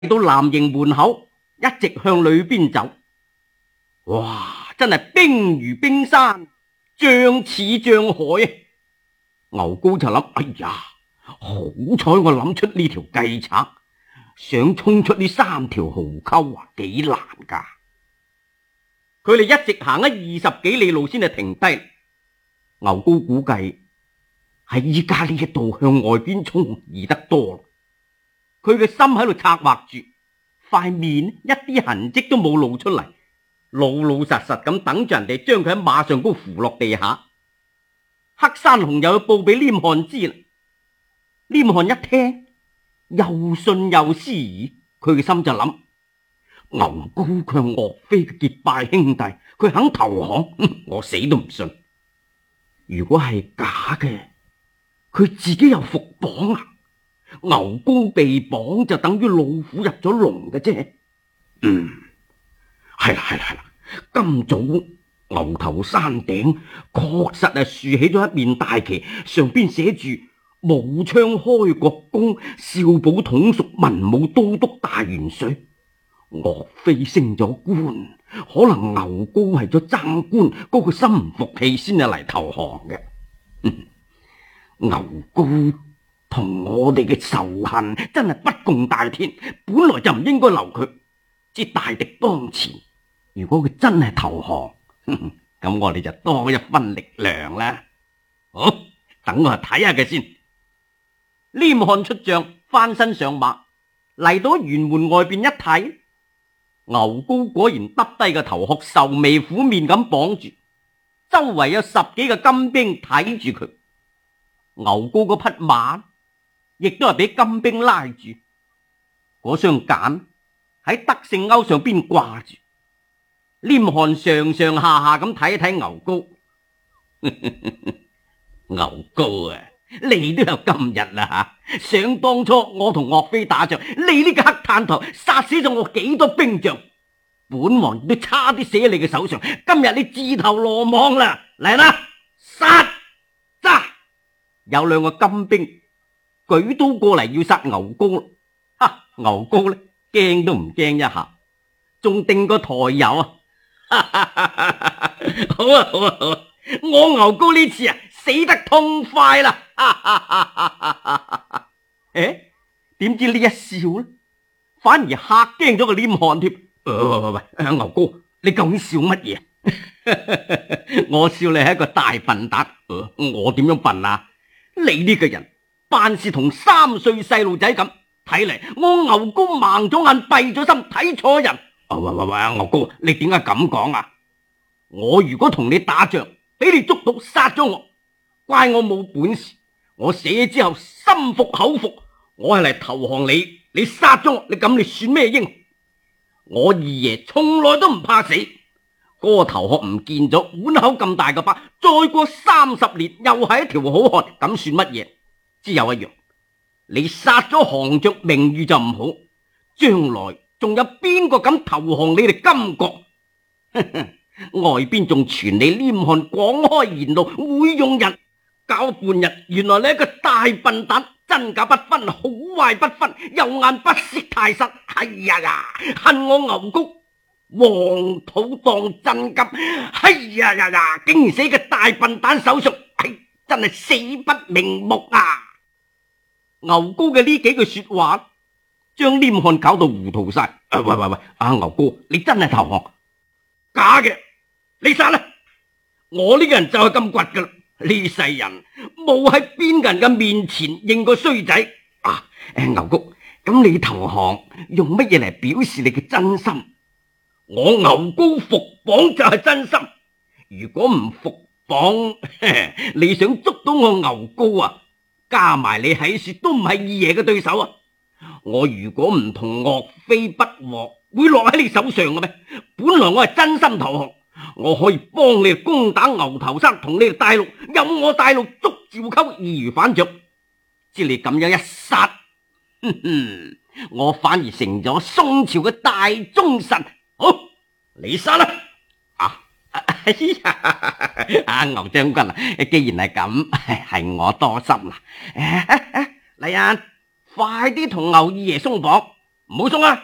到南營門口，一直向裏邊走。哇！真係冰如冰山，漲似漲海啊！牛皋就諗：哎呀，好彩我諗出呢條計策，想衝出呢3條壕溝啊，幾難噶！佢哋一直行咗20幾里路先係停低。牛皋估計喺依家呢一度向外邊衝易得多，佢嘅心喺度策劃住，塊面一啲痕跡都冇露出嚟，老老實實咁等住人哋將佢喺馬上高扶落地下。黑山紅又去報俾黏漢知啦。黏漢一聽又信又思疑，佢嘅心就諗：牛皋佢係岳飛嘅結拜兄弟，佢肯投降，我死都唔信。如果係假嘅，佢自己又伏綁啊！牛皋被綁就等於老虎入咗籠嘅啫。係啦，今早牛頭山頂確實係豎起咗一面大旗，上邊寫住武昌開國公少保統屬文武都督大元帥。岳飛升咗官，可能牛皋為咗爭官，嗰個心唔服氣先係嚟投降嘅。牛皋同我哋嘅仇恨真係不共戴天，本來就唔應該留佢。之大敵當前，如果佢真係投降，咁我哋就多一分力量啦。好，等我睇下佢先。黏漢出將，翻身上馬，嚟到轅門外邊一睇，牛皋果然耷低個頭殼，愁眉苦面咁綁住，周圍有10幾個金兵睇住佢。牛皋嗰匹馬亦都係俾金兵拉住，嗰雙鐧喺德勝鈎上邊掛住。黏漢上上下下咁睇一睇牛皋，牛皋啊，你都有今日啦吓！想當初我同岳飛打仗，你呢個黑炭頭殺死咗我幾多兵將，本王都差啲死喺你嘅手上。今日你自投羅網啦，嚟啦，殺！揸！有2個金兵舉刀過嚟要殺牛皋，牛皋呢驚都唔驚一下，仲定個抬油啊！好啊，我牛皋呢次死得痛快啦！點知呢一笑呢，反而嚇驚咗個黏漢添。喂，牛皋，你究竟笑乜嘢？我笑你係一個大笨蛋。我點樣笨啊？你呢個人辦事同3歲細路仔咁，睇嚟我牛皋盲咗眼閉咗心，睇錯人。喂，牛皋，你點解咁講啊？我如果同你打仗，俾你捉到殺咗我，怪我冇本事。我死咗之後心服口服，我係嚟投降你，你殺咗我，你咁你算咩英？我二爺從來都唔怕死，嗰個頭殼唔見咗，碗口咁大個疤，再過30年又係一條好漢，咁算乜嘢？只有一樣，你殺咗降將，名譽就唔好，將來仲有邊個敢投降你哋金國？外邊仲傳你黏漢廣開言路，會用人搞半日，原來你一個大笨蛋，真假不分，好壞不分，有眼不識泰山。哎呀，恨我牛皋黃土當真金。哎呀，竟然死個大笨蛋手上，真係死不瞑目啊！牛皋嘅呢幾句說話將黏漢搞到糊塗晒。喂，牛皋，你真係投降？假嘅，你殺啦！我呢個人就係咁倔噶啦，呢世人冇喺邊個人嘅面前認過衰仔啊！牛皋，咁你投降用乜嘢嚟表示你嘅真心？我牛皋伏綁就係真心，如果唔伏綁，你想捉到我牛皋啊？加埋你喺說都唔係二爺嘅對手啊！我如果唔同岳飛不和，會落喺你手上嘅咩？本來我係真心投降，我可以幫你攻打牛頭山，同你哋大陸有我大陸捉趙構易如反掌。知你咁樣一殺，我反而成咗宋朝嘅大忠臣。好，你殺啦！牛將軍啊，既然係咁，係我多心啦。嚟啊，快啲同牛二爺鬆綁， 唔好鬆啊！